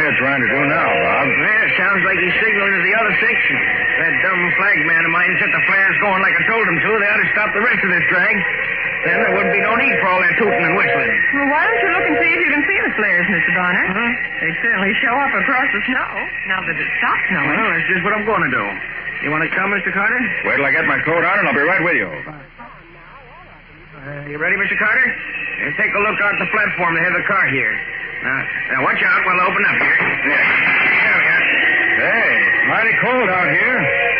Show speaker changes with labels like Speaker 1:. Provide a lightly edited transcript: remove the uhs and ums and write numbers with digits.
Speaker 1: here trying to do now, Bob?
Speaker 2: Well, sounds like he's signaling to the other section. That dumb flag man of mine set the flares going like I told him to. They ought to stop the rest of this drag. Then there wouldn't be no need for all that tooting and whistling.
Speaker 3: Well, why don't you look and see if you can see the flares, Mr. Bonner?
Speaker 2: Huh?
Speaker 3: They'd certainly show up across the snow, now that it stopped snowing.
Speaker 2: Well, that's just what I'm going to do. You want to come, Mr. Carter?
Speaker 1: Wait till I get my coat on and I'll be right with you.
Speaker 2: You ready, Mr. Carter? Take a look out the platform ahead of the car here. Now watch out while I open up here. There we are.
Speaker 1: Hey, mighty cold out here.